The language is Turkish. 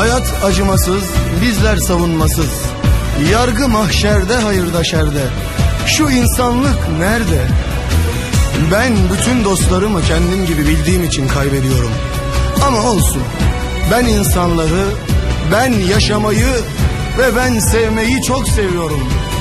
Hayat acımasız, bizler savunmasız. Yargı mahşerde, hayırda şerde. Şu insanlık nerede? Ben bütün dostlarımı kendim gibi bildiğim için kaybediyorum. Ama olsun. Ben insanları, ben yaşamayı ve ben sevmeyi çok seviyorum.